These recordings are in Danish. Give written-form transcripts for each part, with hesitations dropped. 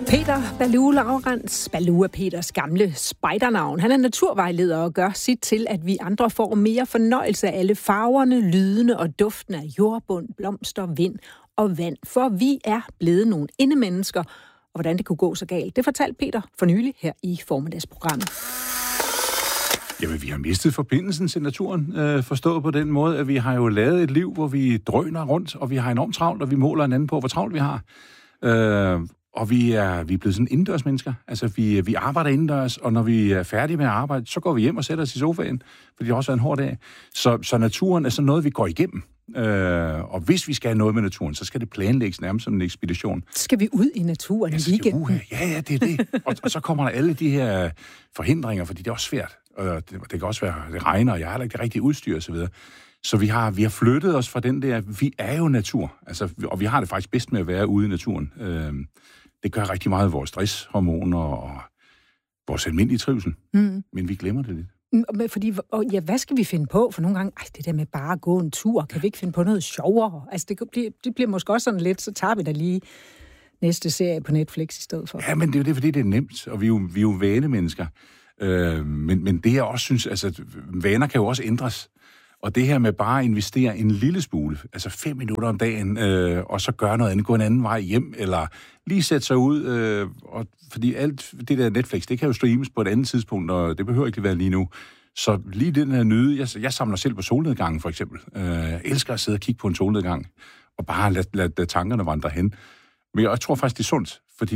Peter Baloo Laurens. Baloo er Peters gamle spejdernavn. Han er naturvejleder og gør sit til, at vi andre får mere fornøjelse af alle farverne, lydene og duften af jordbund, blomster, vind og vand. For vi er blevet nogle indemennesker, og hvordan det kunne gå så galt, det fortalte Peter for nylig her i formiddagsprogrammet. Jamen, vi har mistet forbindelsen til naturen, forstået på den måde, at vi har jo lavet et liv, hvor vi drøner rundt, og vi har enormt travlt, og vi måler hinanden på, hvor travlt vi har. Og vi er blevet sådan indendørsmennesker. Altså, vi arbejder indendørs, og når vi er færdige med at arbejde, så går vi hjem og sætter os i sofaen, fordi det også er en hård dag. Så naturen er sådan noget, vi går igennem. Og hvis vi skal have noget med naturen, så skal det planlægges nærmest som en ekspedition. Skal vi ud i naturen i weekenden? Ja, det er det. Og så kommer der alle de her forhindringer, fordi det er også svært. Og det kan også være, det regner, og jeg har heller ikke det rigtige udstyr osv. Så vi har flyttet os fra den der, vi er jo natur. Altså, og vi har det faktisk bedst med at være ude i naturen. Det gør rigtig meget af vores stresshormoner og vores almindelige trivsel. Men vi glemmer det lidt. Fordi, hvad skal vi finde på? For nogle gange, det der med bare at gå en tur, kan vi ikke finde på noget sjovere? Altså, det bliver måske også sådan lidt, så tager vi da lige næste serie på Netflix i stedet for. Ja, men det er jo det, fordi det er nemt, og vi er jo vanemennesker. Men det, jeg også synes, altså, vaner kan jo også ændres. Og det her med bare at investere en lille smule, altså 5 minutter om dagen, og så gøre noget andet, gå en anden vej hjem, eller lige sætte sig ud, fordi alt det der Netflix, det kan jo streames på et andet tidspunkt, og det behøver ikke være lige nu. Så lige den her nyde, jeg samler selv på solnedgangen for eksempel. Jeg elsker at sidde og kigge på en solnedgang, og bare lade tankerne vandre hen. Men jeg tror faktisk, det er sundt, fordi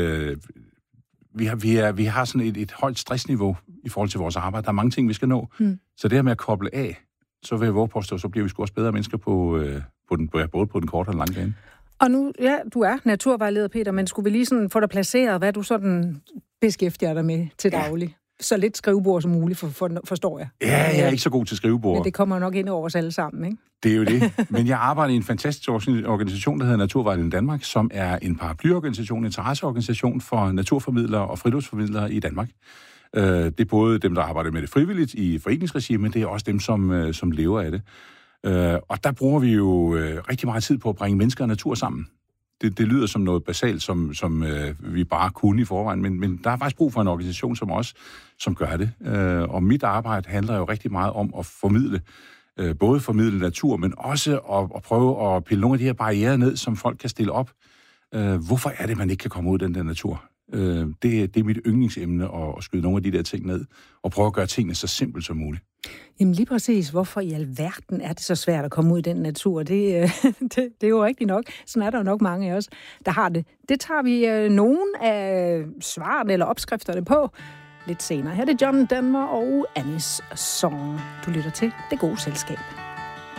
vi har sådan et højt stressniveau i forhold til vores arbejde. Der er mange ting, vi skal nå. Så det her med at koble af, så vil jeg våge påstå, så bliver vi sgu også bedre mennesker både på den korte og den lange bane. Og nu, ja, du er naturvejleder, Peter, men skulle vi lige sådan få dig placeret, hvad du sådan beskæftiger dig med til daglig? Så lidt skrivebord som muligt, forstår jeg. Ja, jeg er ikke så god til skrivebord. Men det kommer nok ind over os alle sammen, ikke? Det er jo det. Men jeg arbejder i en fantastisk organisation, der hedder Naturvejledning Danmark, som er en paraplyorganisation, en interesseorganisation for naturformidlere og friluftsformidlere i Danmark. Det er både dem, der arbejder med det frivilligt i foreningsregi, men det er også dem, som lever af det. Og der bruger vi jo rigtig meget tid på at bringe mennesker og natur sammen. Det lyder som noget basalt, som vi bare kunne i forvejen, men der er faktisk brug for en organisation som gør det. Og mit arbejde handler jo rigtig meget om at formidle, både formidle natur, men også at prøve at pille nogle af de her barrierer ned, som folk kan stille op. Hvorfor er det, man ikke kan komme ud af den der natur? Det er mit yndlingsemne at skyde nogle af de der ting ned, og prøve at gøre tingene så simpelt som muligt. Jamen lige præcis, hvorfor i alverden er det så svært at komme ud i den natur? Det er jo rigtigt nok. Sådan er der jo nok mange af os, der har det. Det tager vi nogle af svarene eller opskrifterne på lidt senere. Her er det John Denver og Anis Song. Du lytter til Det Gode Selskab.